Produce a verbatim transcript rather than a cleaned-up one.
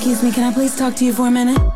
Excuse me, can I please talk to you for a minute?